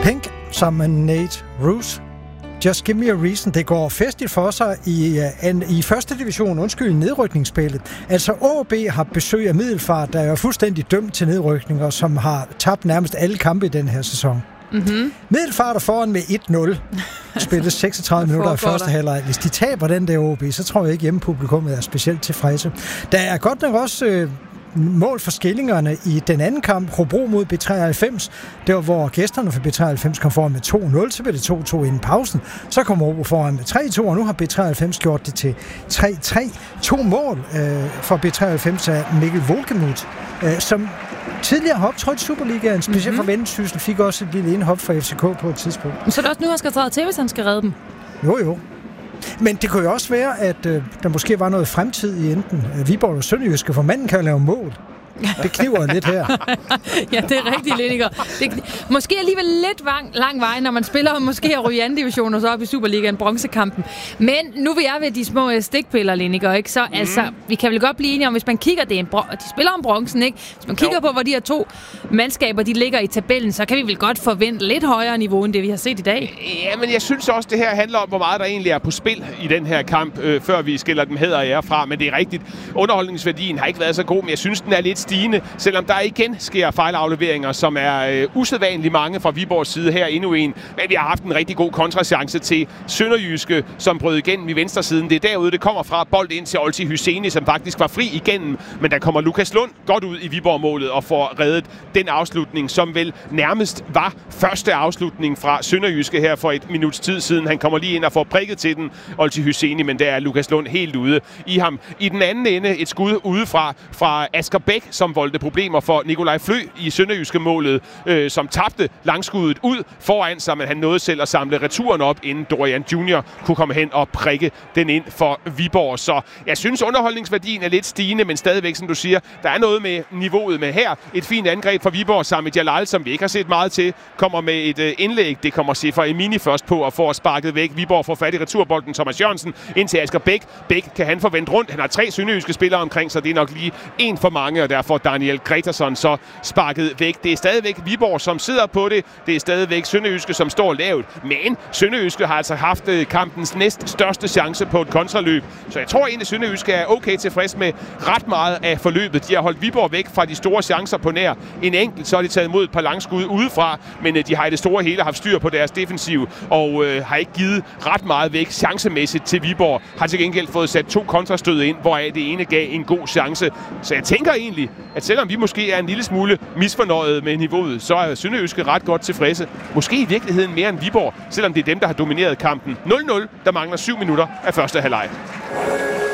Pink sammen med Nate Ruess. Just Give Me a Reason. Det går festligt for sig i første division, i nedrykningsspillet. Altså AaB har besøg af Middelfart, der er fuldstændig dømt til nedrykning, og som har tabt nærmest alle kampe i den her sæson. Mm-hmm. Middelfart er foran med 1-0. Spillet 36 minutter i første halvleg. Hvis de taber den der AaB, så tror jeg ikke hjemmepublikummet er specielt tilfredse. Der er godt nok også mål for skillingerne i den anden kamp, Hobro mod B93. Det var, hvor gæsterne for B93 kom foran med 2-0, så blev det 2-2 inden pausen. Så kom Hobro foran med 3-2, og nu har B93 gjort det til 3-3. 2 mål for B93 af Mikkel Volkemuth, som tidligere har optrådt i Superligaen, specielt for Vendsyssel, fik også et lille indhop for FCK på et tidspunkt. Så er det også nu, han skal træde til, hvis han skal redde dem? Jo. Men det kunne jo også være, at der måske var noget fremtid i enten Viborg og Sønderjyske, for manden kan lave mål. Det kniver lidt her. Ja, det er rigtigt, Linniger. Måske alligevel lidt lang vej, når man spiller måske at ryge anden division og så op i Superligaen, bronzekampen. Men nu vil jeg ved de små stikpiller, Linniger, ikke? Så altså, vi kan vel godt blive enige om, hvis man kigger, de spiller om bronzen, ikke? Hvis man kigger på, hvor de her 2 mandskaber, de ligger i tabellen, så kan vi vel godt forvente lidt højere niveau, end det vi har set i dag. Ja, men jeg synes også, det her handler om, hvor meget der egentlig er på spil i den her kamp, før vi skiller dem hæder og ære fra. Men det er rigtigt. Underholdningsværdien har ikke været så god, men jeg synes, den er lidt stigende, selvom der igen sker fejlafleveringer, som er usædvanligt mange fra Viborgs side her endnu en. Men vi har haft en rigtig god kontrachance til Sønderjyske, som brød igennem i venstre siden. Det er derude, det kommer fra. Bold ind til Olti Hyseni, som faktisk var fri igennem. Men der kommer Lukas Lund godt ud i Viborg-målet og får reddet den afslutning, som vel nærmest var første afslutning fra Sønderjyske her for et minuts tid siden. Han kommer lige ind og får prikket til den, Olti Hyseni, men der er Lukas Lund helt ude i ham. I den anden ende et skud udefra fra Asger Bæk, som voldte problemer for Nikolaj Flø i Sønderjyske målet, som tabte langskuddet ud foran sig, men han nåede selv at samle returen op, inden Dorian Junior kunne komme hen og prikke den ind for Viborg. Så jeg synes, underholdningsværdien er lidt stigende, men stadigvæk, som du siger, der er noget med niveauet med her. Et fint angreb fra Viborg, Sami Jalal, som vi ikke har set meget til, kommer med et indlæg. Det kommer Sefer Emini først på og får sparket væk. Viborg får fat i returbolden, Thomas Jørgensen ind til Asger Bæk. Bæk kan han forvente rundt. Han har 3 sønderjyske spillere omkring, så det er nok lige en for mange, og derfor Daniel Gretarsson så sparket væk. Det er stadigvæk Viborg, som sidder på det. Det er stadigvæk Sønderjyske, som står lavt. Men Sønderjyske har altså haft kampens næst største chance på et kontraløb. Så jeg tror egentlig, Sønderjyske er okay tilfreds med ret meget af forløbet. De har holdt Viborg væk fra de store chancer på nær. En enkelt, så har de taget imod et par langskud udefra, men de har i det store hele haft styr på deres defensiv og har ikke givet ret meget væk chancemæssigt til Viborg. Har til gengæld fået sat 2 kontrastød ind, hvoraf det ene gav en god chance. Så jeg tænker egentlig, at selvom vi måske er en lille smule misfornøjet med niveauet, så er Sønderjyske ret godt tilfredse. Måske i virkeligheden mere end Viborg, selvom det er dem, der har domineret kampen. 0-0, der mangler 7 minutter af første halvleg.